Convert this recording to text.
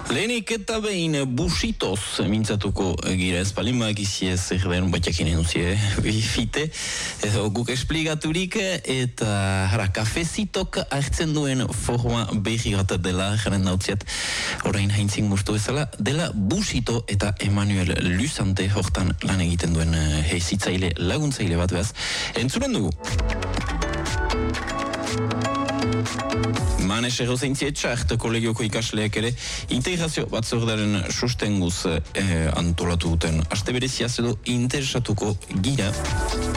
Lehenik eta behin busitoz mintzatuko gira ez palimak izi ez zer batiakin enuzie fite edo guk esplikaturik eta kafezitok hartzen duen forma behi bat dela jaren nautziat orain haintzin gustu bezala dela busito eta Emmanuel Luzante hortan lan egiten duen heizitzaile laguntzaile bat behaz entzuren dugu. Manes errozeintzie txart kolegioko ikasleak ere integrazio batzordaren sustenguz antolatu duten aste bereziaz edo interesatuko gira.